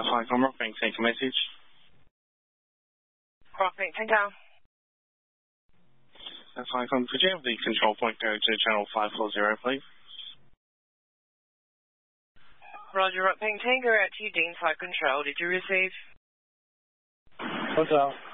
Hi, I'm Rock Bank. Take a message. Rock Bank, Tango. Hi, could you have the control point go to channel 540, please? Roger, Rock Bank, Tango out to you, Dean Flight Control. Did you receive? Hotel.